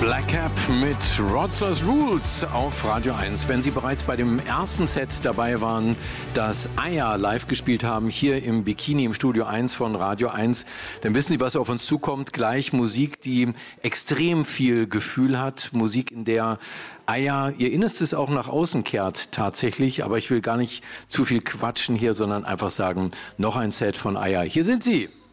Black Cap mit Wroclaw's Rules auf Radio 1. Wenn Sie bereits bei dem ersten Set dabei waren, das Aya live gespielt haben, hier im Bikini im Studio 1 von Radio 1, dann wissen Sie, was auf uns zukommt. Gleich Musik, die extrem viel Gefühl hat. Musik, in der Aya ihr Innerstes auch nach außen kehrt tatsächlich. Aber ich will gar nicht zu viel quatschen hier, sondern einfach sagen, noch ein Set von Aya. Hier sind sie.